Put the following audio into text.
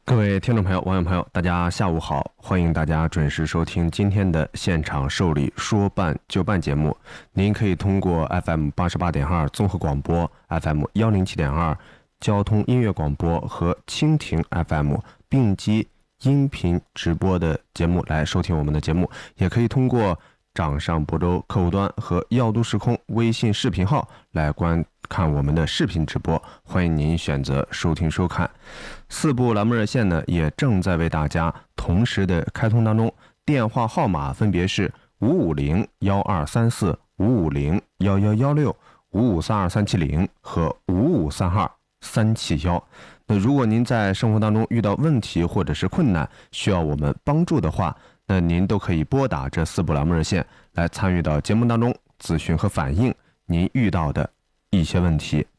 各位听众朋友、网友朋友，大家下午好！欢迎大家准时收听今天的现场受理说办就办节目。您可以通过 FM 88.2综合广播、FM 107.2交通音乐广播和蜻蜓 FM 并机音频直播的节目来收听我们的节目，也可以通过掌上播州客户端和耀都时空微信视频号来观看我们的视频直播，欢迎您选择收听收看。四部栏目热线呢也正在为大家同时的开通当中，电话号码分别是550-1234、550-1116、5532370和5532371。那如果您在生活当中遇到问题或者是困难，需要我们帮助的话，那您都可以拨打这四部栏目热线来参与到节目当中咨询和反映您遇到的一些问题。